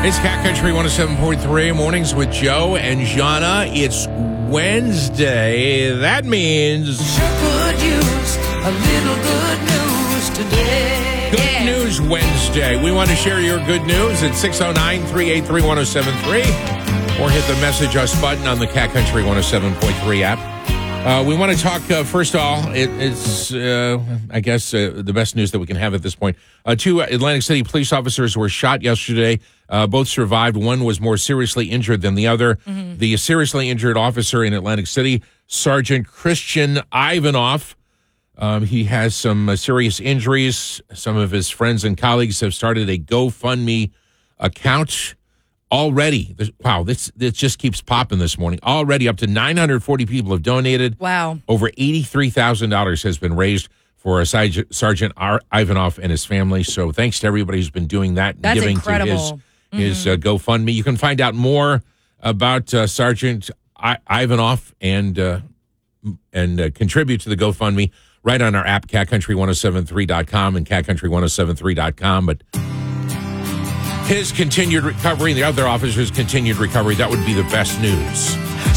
It's Cat Country 107.3 Mornings with Joe and Jana. It's Wednesday. That means Sure could use a little good news today. Good News Wednesday. We want to share your good news at 609-383-1073 or hit the Message Us button on the Cat Country 107.3 app. We want to talk, first of all, it's, I guess, the best news that we can have at this point. Two Atlantic City police officers were shot yesterday. Both survived. One was more seriously injured than the other. Mm-hmm. The seriously injured officer in Atlantic City, Sergeant Christian Ivanoff, he has some serious injuries. Some of his friends and colleagues have started a GoFundMe account already. Wow, this just keeps popping this morning. Already up to 940 people have donated. Wow. Over $83,000 has been raised for Sergeant Ivanoff and his family. So thanks to everybody who's been doing that. That's giving incredible. To his GoFundMe. You can find out more about Sergeant Ivanoff and contribute to the GoFundMe right on our app, catcountry1073.com and catcountry1073.com. But his continued recovery, the other officer's continued recovery, that would be the best news.